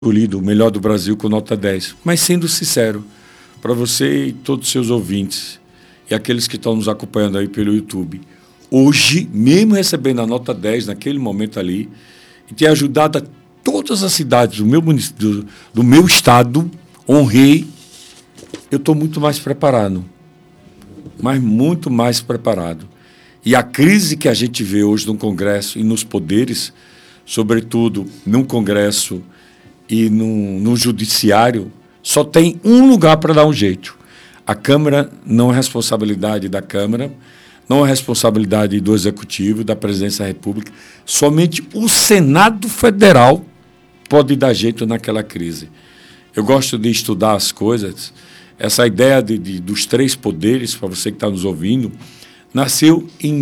escolhido o melhor do Brasil com nota 10. Mas sendo sincero, para você e todos os seus ouvintes e aqueles que estão nos acompanhando aí pelo YouTube, hoje, mesmo recebendo a nota 10 naquele momento ali, e ter ajudado a todas as cidades do meu estado, honrei, eu estou muito mais preparado. Mas muito mais preparado. E a crise que a gente vê hoje no Congresso e nos poderes, sobretudo no Congresso e no Judiciário, só tem um lugar para dar um jeito. A Câmara não é responsabilidade da Câmara, não é responsabilidade do Executivo, da Presidência da República. Somente o Senado Federal pode dar jeito naquela crise. Eu gosto de estudar as coisas. Essa ideia dos três poderes, para você que está nos ouvindo, nasceu em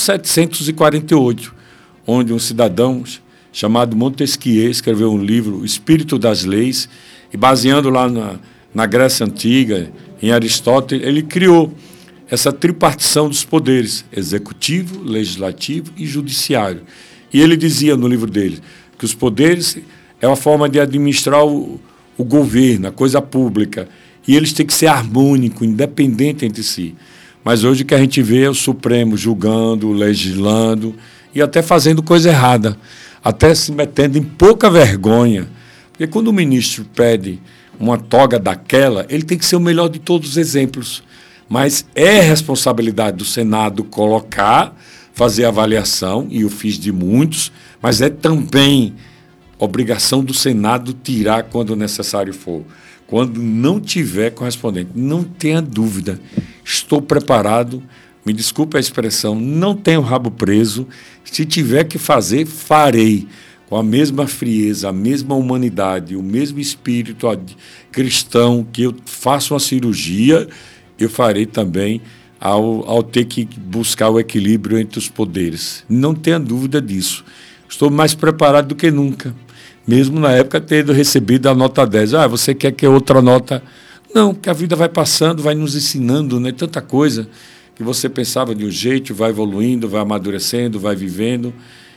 1748, onde um cidadão chamado Montesquieu escreveu um livro, O Espírito das Leis, e baseando lá na Grécia Antiga, em Aristóteles, ele criou essa tripartição dos poderes, executivo, legislativo e judiciário. E ele dizia no livro dele que os poderes é uma forma de administrar o governo, a coisa pública, e eles têm que ser harmônicos, independentes entre si. Mas hoje o que a gente vê é o Supremo julgando, legislando e até fazendo coisa errada, até se metendo em pouca vergonha. Porque quando o ministro pede uma toga daquela, ele tem que ser o melhor de todos os exemplos. Mas é responsabilidade do Senado colocar, fazer avaliação, e eu fiz de muitos, mas é também obrigação do Senado tirar quando necessário for. Quando não tiver correspondente, não tenha dúvida, estou preparado, me desculpe a expressão, não tenho o rabo preso, se tiver que fazer, farei, com a mesma frieza, a mesma humanidade, o mesmo espírito cristão que eu faço uma cirurgia, eu farei também ao ter que buscar o equilíbrio entre os poderes. Não tenha dúvida disso. Estou mais preparado do que nunca. Mesmo na época tendo recebido a nota 10. Ah, você quer que outra nota? Não, porque a vida vai passando, vai nos ensinando, né? Tanta coisa que você pensava de um jeito, vai evoluindo, vai amadurecendo, vai vivendo.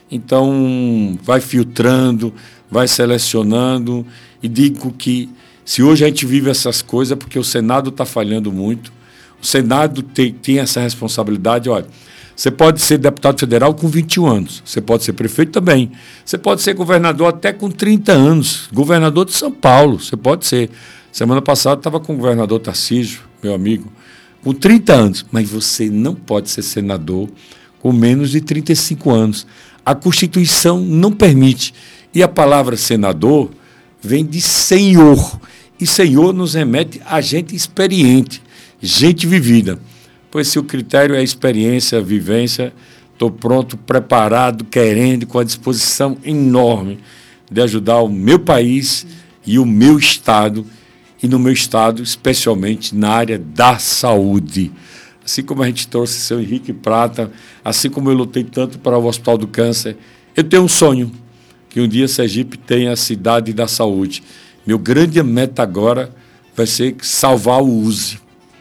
Então, vai filtrando, vai selecionando. E digo que se hoje a gente vive essas coisas é porque o Senado está falhando muito. O Senado tem essa responsabilidade, olha. Você pode ser deputado federal com 21 anos. Você pode ser prefeito também. Você pode ser governador até com 30 anos. Governador de São Paulo, você pode ser. Semana passada estava com o governador Tarcísio, meu amigo, com 30 anos. Mas você não pode ser senador com menos de 35 anos. A Constituição não permite. E a palavra senador vem de senhor. E senhor nos remete a gente experiente, gente vivida. Pois se o critério é experiência, vivência, estou pronto, preparado, querendo, com a disposição enorme de ajudar o meu país e o meu estado, e no meu estado, especialmente na área da saúde. Assim como a gente trouxe seu Henrique Prata, assim como eu lutei tanto para o Hospital do Câncer, eu tenho um sonho, que um dia Sergipe tenha a cidade da saúde. Meu grande meta agora vai ser salvar o USE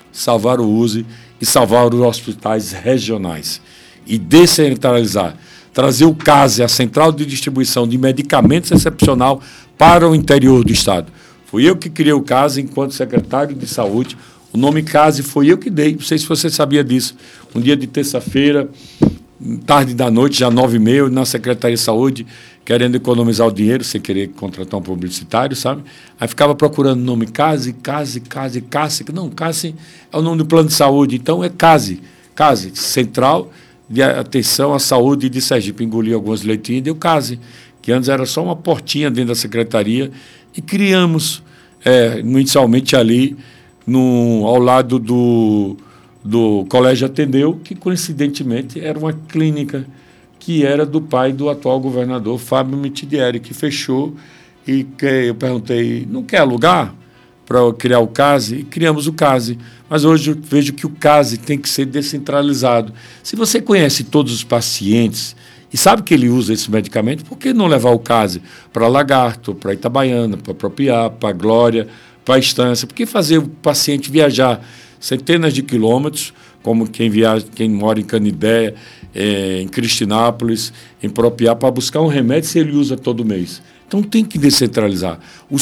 e salvar os hospitais regionais e descentralizar, trazer o CASE, a Central de Distribuição de Medicamentos Excepcional, para o interior do estado. Fui eu que criei o CASE enquanto secretário de saúde. O nome CASE foi eu que dei, não sei se você sabia disso. Um dia de terça-feira, tarde da noite, já 9h30, na Secretaria de Saúde, querendo economizar o dinheiro, sem querer contratar um publicitário, sabe? Aí ficava procurando o nome CASE. Não, CASE é o nome do plano de saúde, então é CASE, Central de Atenção à Saúde de Sergipe. Engoli algumas letrinhas e deu CASE, que antes era só uma portinha dentro da secretaria, e criamos, inicialmente ali, ao lado do Colégio Atendeu, que coincidentemente era uma clínica que era do pai do atual governador, Fábio Mitidieri, que fechou, e eu perguntei, não quer alugar para criar o CASE? E criamos o CASE. Mas hoje eu vejo que o CASE tem que ser descentralizado. Se você conhece todos os pacientes e sabe que ele usa esse medicamento, por que não levar o CASE para Lagarto, para Itabaiana, para Propiá, para Glória, para a Estância? Por que fazer o paciente viajar centenas de quilômetros, como quem mora em Canidé, em Cristinápolis, em Propiá, para buscar um remédio se ele usa todo mês? Então tem que descentralizar.